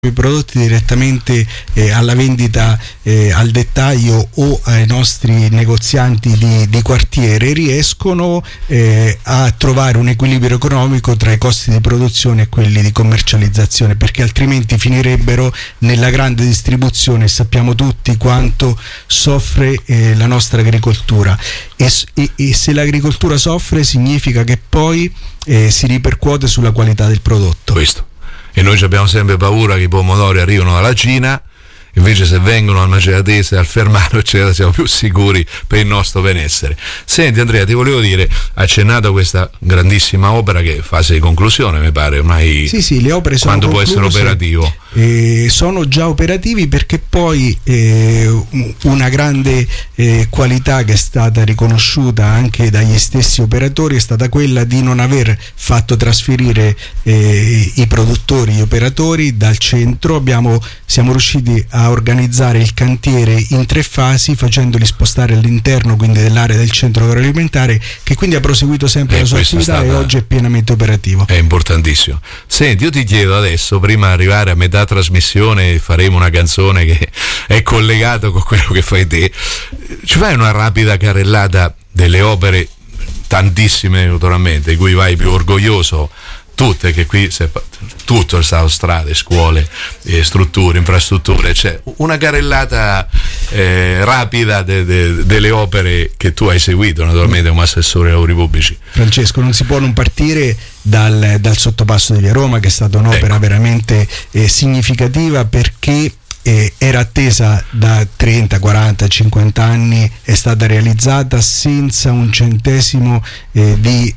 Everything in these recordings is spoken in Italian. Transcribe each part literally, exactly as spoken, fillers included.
i prodotti direttamente eh, alla vendita eh, al dettaglio o ai nostri negozianti di, di quartiere, riescono eh, a trovare un equilibrio economico tra i costi di produzione e quelli di commercializzazione, perché altrimenti finirebbero nella grande distribuzione. Sappiamo tutti quanto soffre eh, la nostra agricoltura e, e, e se l'agricoltura soffre significa che poi eh, si ripercuote sulla qualità del prodotto. Questo. E noi abbiamo sempre paura che i pomodori arrivano dalla Cina, invece se vengono al Maceratese, al Fermano eccetera, siamo più sicuri per il nostro benessere. Senti Andrea, ti volevo dire, accennato a questa grandissima opera che è fase di conclusione, mi pare ormai. Sì, sì, le opere sono quando concluse, può essere operativo? Eh, sono già operativi, perché poi eh, una grande eh, qualità che è stata riconosciuta anche dagli stessi operatori è stata quella di non aver fatto trasferire eh, i produttori, gli operatori dal centro. Abbiamo, siamo riusciti a organizzare il cantiere in tre fasi, facendoli spostare all'interno quindi dell'area del centro agroalimentare, che quindi ha proseguito sempre eh, la sua attività stata... e oggi è pienamente operativo. È importantissimo. Senti, io ti chiedo adesso, prima di arrivare a metà trasmissione, faremo una canzone che è collegata con quello che fai te, ci fai una rapida carrellata delle opere, tantissime naturalmente, di cui vai più orgoglioso? Tutte, che qui se, tutto è stato strade, scuole, eh, strutture, infrastrutture, cioè una carrellata eh, rapida de, de, delle opere che tu hai seguito naturalmente come assessore ai lavori pubblici. Francesco, non si può non partire dal, dal sottopasso di Via Roma, che è stata un'opera ecco. veramente eh, significativa, perché Eh, era attesa da trenta, quaranta, cinquanta anni, è stata realizzata senza un centesimo eh, di,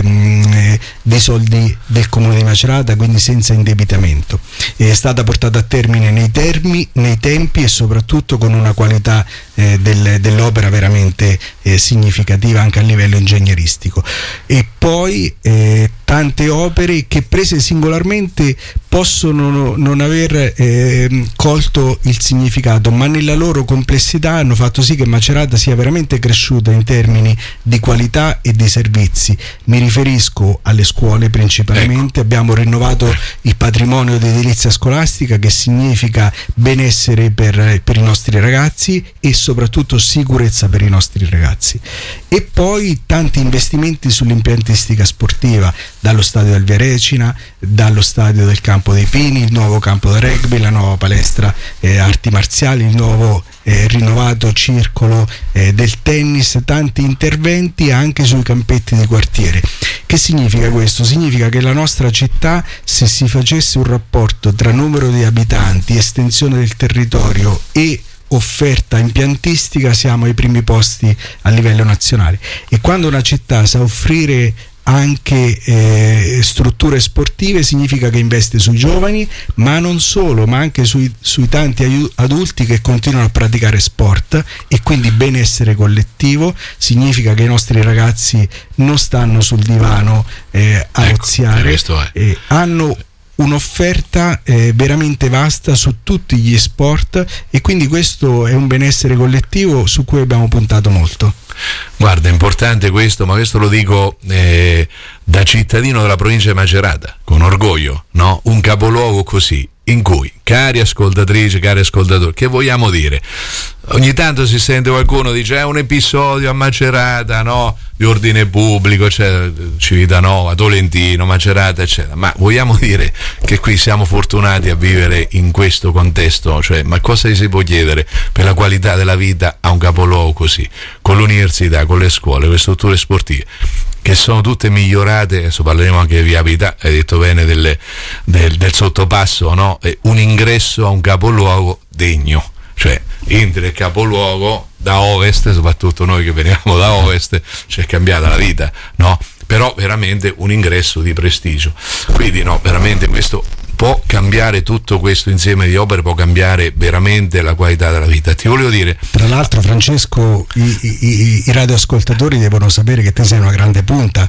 eh, di soldi del Comune di Macerata, quindi senza indebitamento. È stata portata a termine nei, termi, nei tempi e soprattutto con una qualità eh, del, dell'opera veramente eh, significativa anche a livello ingegneristico. E poi eh, tante opere che prese singolarmente possono non aver eh, colto il significato, ma nella loro complessità hanno fatto sì che Macerata sia veramente cresciuta in termini di qualità e di servizi. Mi riferisco alle scuole principalmente. Ecco. Abbiamo rinnovato il patrimonio di edilizia scolastica, che significa benessere per, per i nostri ragazzi e soprattutto sicurezza per i nostri ragazzi. E poi tanti investimenti sull'impiantistica sportiva, dallo stadio del Viarecina, dallo stadio del Campo dei Pini, il nuovo campo da rugby, la nuova palestra eh, arti marziali, il nuovo eh, rinnovato circolo eh, del tennis, tanti interventi anche sui campetti di quartiere. Che significa questo? Significa che la nostra città, se si facesse un rapporto tra numero di abitanti, estensione del territorio e offerta impiantistica, siamo ai primi posti a livello nazionale. E quando una città sa offrire anche eh, strutture sportive, significa che investe sui giovani, ma non solo, ma anche sui, sui tanti aiu- adulti che continuano a praticare sport, e quindi benessere collettivo. Significa che i nostri ragazzi non stanno sul divano eh, a ecco, oziare, eh, hanno un'offerta eh, veramente vasta su tutti gli sport, e quindi questo è un benessere collettivo su cui abbiamo puntato molto. Guarda, è importante questo, ma questo lo dico eh, da cittadino della provincia di Macerata, con orgoglio, no? Un capoluogo così, in cui, cari ascoltatrici, cari ascoltatori, che vogliamo dire? Ogni tanto si sente qualcuno dice è un episodio a Macerata, no? Di ordine pubblico, cioè Civitanova, Tolentino, Macerata, eccetera. Ma vogliamo dire che qui siamo fortunati a vivere in questo contesto, cioè, ma cosa si può chiedere per la qualità della vita a un capoluogo così, con l'università, con le scuole, con le strutture sportive, che sono tutte migliorate. Adesso parleremo anche di viabilità, hai detto bene delle, del, del sottopasso, no? E un ingresso a un capoluogo degno, cioè entri nel capoluogo da ovest, soprattutto noi che veniamo da ovest, ci è cambiata la vita, no? Però veramente un ingresso di prestigio. Quindi no, veramente questo può cambiare, tutto questo insieme di opere può cambiare veramente la qualità della vita. Ti volevo dire, tra l'altro, Francesco, i, i, i radioascoltatori devono sapere che te sei una grande punta.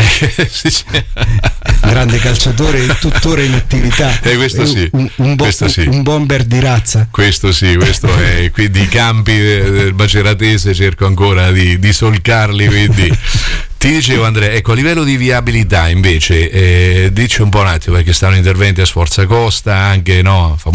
sì, sì. Grande calciatore, tuttora in attività, eh, questo sì, un, un, bo- questo sì. un bomber di razza. Questo sì, questo è, quindi i campi del Maceratese cerco ancora di, di solcarli, quindi ti Ti dicevo Andrea, ecco, a livello di viabilità invece, eh, dici un po' un attimo, perché stanno interventi a Sforza Costa, anche no,